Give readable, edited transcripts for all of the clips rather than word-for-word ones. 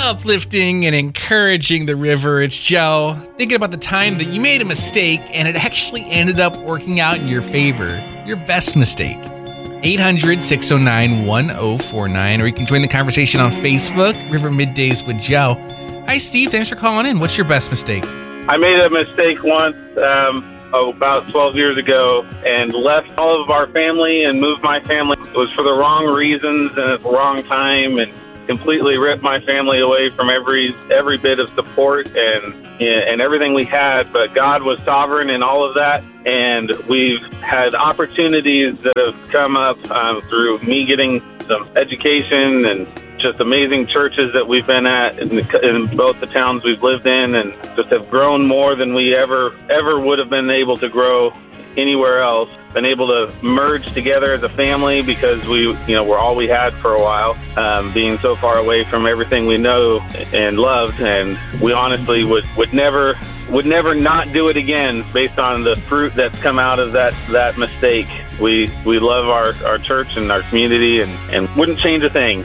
Uplifting and encouraging the river, it's Joe. Thinking about the time that you made a mistake and it actually ended up working out in your favor. Your best mistake. 800-609-1049, or you can join the conversation on Facebook, River Middays with Joe. Hi, Steve. Thanks for calling in. What's your best mistake? I made a mistake once about 12 years ago and left all of our family and moved my family. It was for the wrong reasons and at the wrong time, and completely ripped my family away from every bit of support and everything we had. But God was sovereign in all of that, and we've had opportunities that have come up through me getting some education and just amazing churches that we've been at in both the towns we've lived in, and just have grown more than we ever would have been able to grow anywhere else. Been able to merge together as a family because we're all we had for a while, being so far away from everything we know and loved, and we honestly would never not do it again based on the fruit that's come out of that mistake. We love our church and our community and wouldn't change a thing.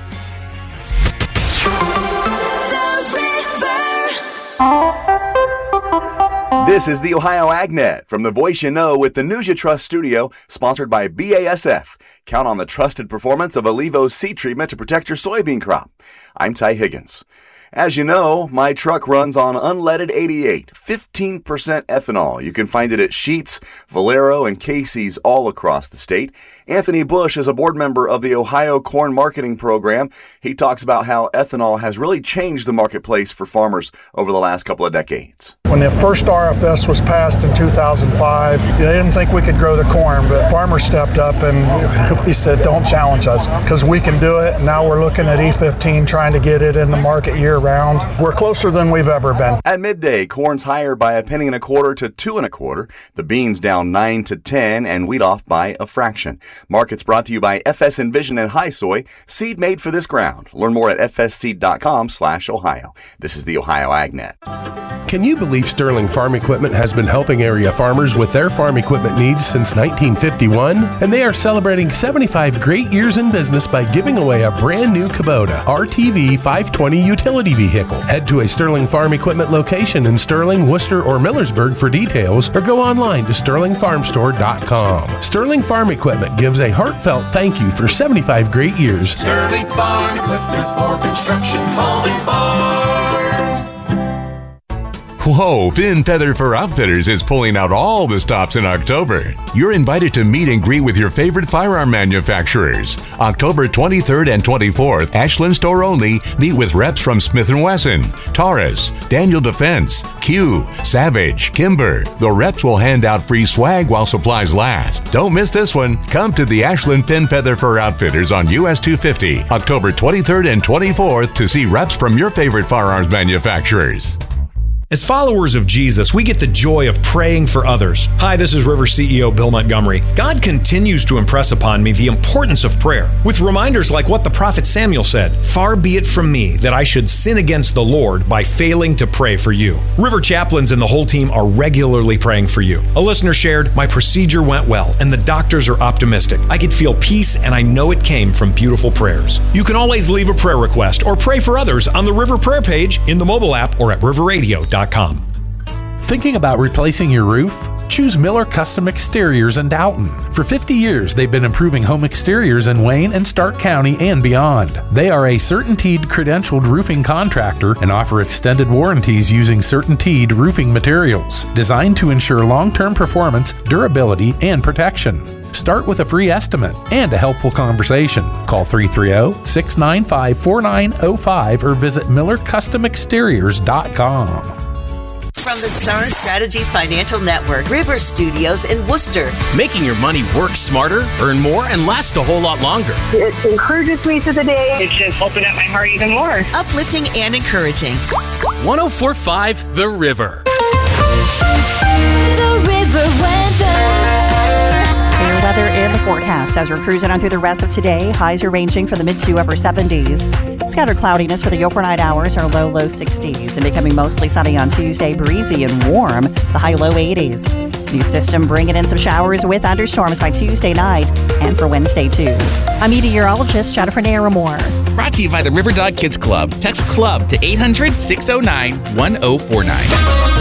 This is the Ohio AgNet from the Voice You Know with the News You Trust studio, sponsored by BASF. Count on the trusted performance of Alevos seed treatment to protect your soybean crop. I'm Ty Higgins. As you know, my truck runs on unleaded 88, 15% ethanol. You can find it at Sheetz, Valero, and Casey's all across the state. Anthony Bush is a board member of the Ohio Corn Marketing Program. He talks about how ethanol has really changed the marketplace for farmers over the last couple of decades. When the first RFS was passed in 2005, they didn't think we could grow the corn, but farmers stepped up and we said, don't challenge us, because we can do it. Now we're looking at E15, trying to get it in the market year-round. We're closer than we've ever been. At midday, corn's higher by $0.0125 to $2.25. The beans down 9 to 10, and wheat off by a fraction. Markets brought to you by FS Envision and High Soy, seed made for this ground. Learn more at fsseed.com/Ohio. This is the Ohio AgNet. Can you believe Sterling Farm Equipment has been helping area farmers with their farm equipment needs since 1951? And they are celebrating 75 great years in business by giving away a brand new Kubota RTV 520 utility vehicle. Head to a Sterling Farm Equipment location in Sterling, Worcester, or Millersburg for details, or go online to sterlingfarmstore.com. Sterling Farm Equipment gives a heartfelt thank you for 75 great years. Sterling Farm Equipment for construction, home, and farm. Whoa, Finn Feather Fur Outfitters is pulling out all the stops in October. You're invited to meet and greet with your favorite firearm manufacturers. October 23rd and 24th, Ashland store only, meet with reps from Smith & Wesson, Taurus, Daniel Defense, Q, Savage, Kimber. The reps will hand out free swag while supplies last. Don't miss this one. Come to the Ashland Finn Feather Fur Outfitters on US 250, October 23rd and 24th to see reps from your favorite firearms manufacturers. As followers of Jesus, we get the joy of praying for others. Hi, this is River CEO Bill Montgomery. God continues to impress upon me the importance of prayer, with reminders like what the prophet Samuel said, "Far be it from me that I should sin against the Lord by failing to pray for you." River chaplains and the whole team are regularly praying for you. A listener shared, "My procedure went well, and the doctors are optimistic. I could feel peace, and I know it came from beautiful prayers." You can always leave a prayer request or pray for others on the River Prayer page, in the mobile app, or at riverradio.com. Thinking about replacing your roof? Choose Miller Custom Exteriors in Dalton. For 50 years, they've been improving home exteriors in Wayne and Stark County and beyond. They are a CertainTeed credentialed roofing contractor and offer extended warranties using CertainTeed roofing materials, designed to ensure long-term performance, durability, and protection. Start with a free estimate and a helpful conversation. Call 330-695-4905 or visit MillerCustomExteriors.com. From the Star Strategies Financial Network, River Studios in Worcester. Making your money work smarter, earn more, and last a whole lot longer. It encourages me through the day. It's just opened up my heart even more. Uplifting and encouraging. 104.5 The River. The River Weather. Your weather in the forecast as we're cruising on through the rest of today. Highs are ranging from the mid to upper 70s. Scattered cloudiness for the overnight hours, our low 60s, and becoming mostly sunny on Tuesday, breezy and warm, the high low 80s. New system bringing in some showers with thunderstorms by Tuesday night and for Wednesday too. I'm meteorologist Jennifer Naramore. Brought to you by the River Dog Kids Club. Text CLUB to 800-609-1049.